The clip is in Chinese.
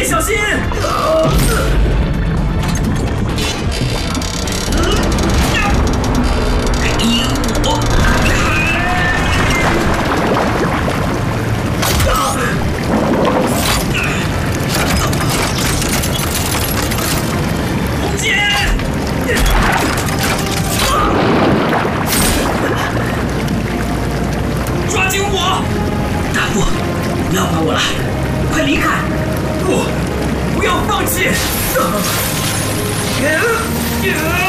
小心！红姐，抓紧我！大副，不要管我了，快离开！不要放弃！